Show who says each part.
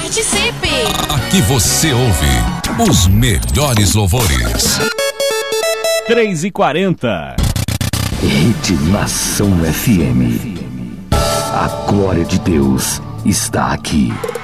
Speaker 1: Participe!
Speaker 2: Aqui você ouve os melhores louvores.
Speaker 3: 3h40.
Speaker 4: Rede Nação FM. A glória de Deus está aqui.